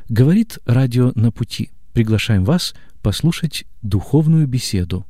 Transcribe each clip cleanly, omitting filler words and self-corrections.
Говорит радио «На пути». Приглашаем вас послушать духовную беседу.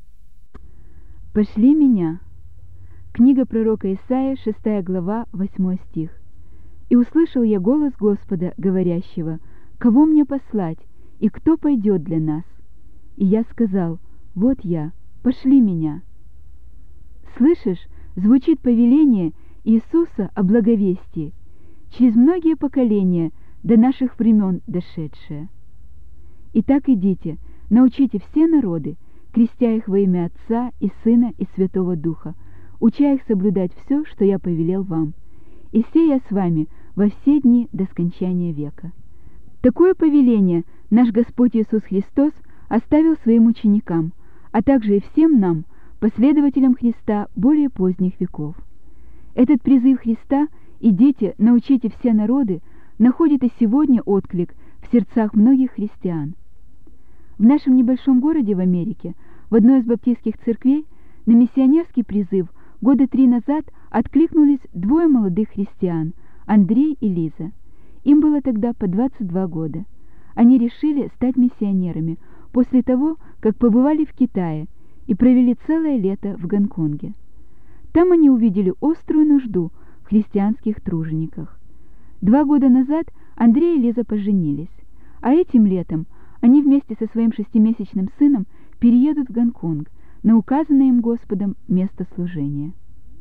«Пошли меня». Книга пророка Исаия, 6 глава, 8 стих. «И услышал я голос Господа, говорящего: кого мне послать, и кто пойдет для нас? И я сказал: вот я, пошли меня». Слышишь, звучит повеление Иисуса о благовестии, через многие поколения до наших времен дошедшее. Итак, идите, научите все народы, крестя их во имя Отца и Сына и Святого Духа, уча их соблюдать все, что я повелел вам. И сея с вами во все дни до скончания века. Такое повеление наш Господь Иисус Христос оставил своим ученикам, а также и всем нам, последователям Христа более поздних веков. Этот призыв Христа «Идите, научите все народы» находит и сегодня отклик в сердцах многих христиан. В нашем небольшом городе в Америке, в одной из баптистских церквей, на миссионерский призыв года 3 назад откликнулись двое молодых христиан, Андрей и Лиза. Им было тогда по 22 года. Они решили стать миссионерами после того, как побывали в Китае и провели целое лето в Гонконге. Там они увидели острую нужду в христианских тружениках. 2 года назад Андрей и Лиза поженились, а этим летом они вместе со своим 6-месячным сыном переедут в Гонконг на указанное им Господом место служения.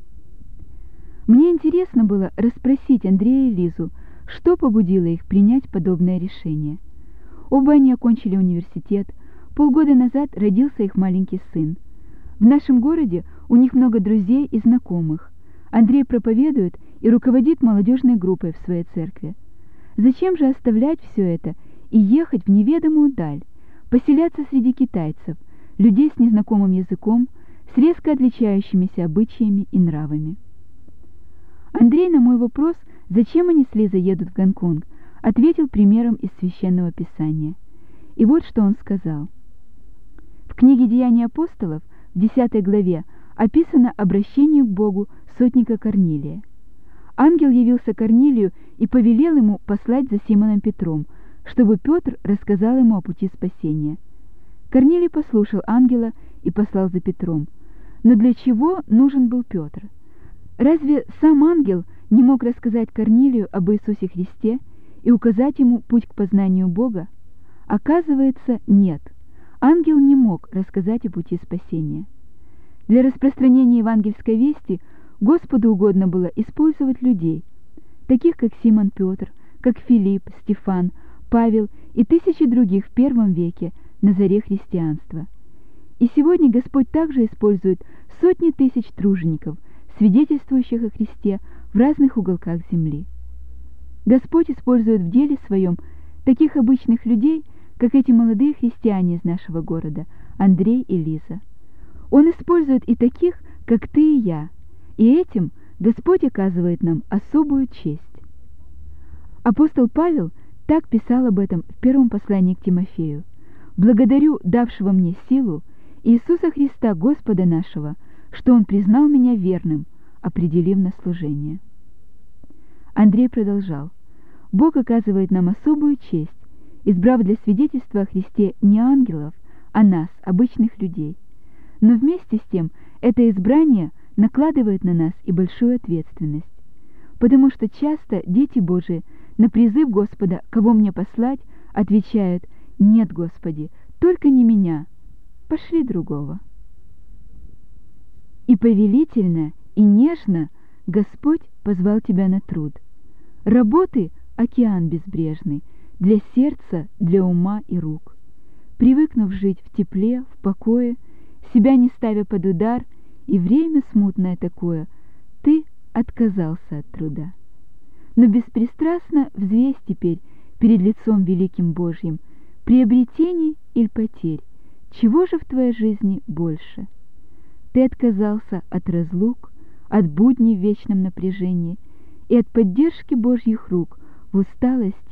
Мне интересно было расспросить Андрея и Лизу, что побудило их принять подобное решение. Оба они окончили университет, полгода назад родился их маленький сын. В нашем городе у них много друзей и знакомых. Андрей проповедует и руководит молодежной группой в своей церкви. Зачем же оставлять все это и ехать в неведомую даль, поселяться среди китайцев, людей с незнакомым языком, с резко отличающимися обычаями и нравами? Андрей на мой вопрос, зачем они с Лизой едут в Гонконг, ответил примером из Священного Писания. И вот что он сказал. В книге «Деяния апостолов» в 10 главе описано обращение к Богу сотника Корнилия. Ангел явился Корнилию и повелел ему послать за Симоном Петром, чтобы Петр рассказал ему о пути спасения. Корнилий послушал ангела и послал за Петром. Но для чего нужен был Петр? Разве сам ангел не мог рассказать Корнилию об Иисусе Христе и указать ему путь к познанию Бога? Оказывается, нет. Ангел не мог рассказать о пути спасения. Для распространения евангельской вести Господу угодно было использовать людей, таких как Симон Петр, как Филипп, Стефан, Павел и тысячи других в первом веке на заре христианства. И сегодня Господь также использует сотни тысяч тружеников, свидетельствующих о Христе в разных уголках земли. Господь использует в деле своем таких обычных людей, как эти молодые христиане из нашего города, Андрей и Лиза. Он использует и таких, как ты и я, и этим Господь оказывает нам особую честь. Апостол Павел так писал об этом в первом послании к Тимофею: «Благодарю давшего мне силу Иисуса Христа Господа нашего, что Он признал меня верным, определив на служение». Андрей продолжал: «Бог оказывает нам особую честь, избрав для свидетельства о Христе не ангелов, а нас, обычных людей. Но вместе с тем это избрание накладывает на нас и большую ответственность, потому что часто дети Божии на призыв Господа «Кого мне послать?» отвечают: «Нет, Господи, только не меня, пошли другого». И повелительно, и нежно Господь позвал тебя на труд. Работы — океан безбрежный, для сердца, для ума и рук. Привыкнув жить в тепле, в покое, себя не ставя под удар, и время смутное такое, ты отказался от труда. Но беспристрастно взвесь теперь перед лицом великим Божьим приобретений или потерь, чего же в твоей жизни больше? Ты отказался от разлук, от будней в вечном напряжении и от поддержки Божьих рук в усталости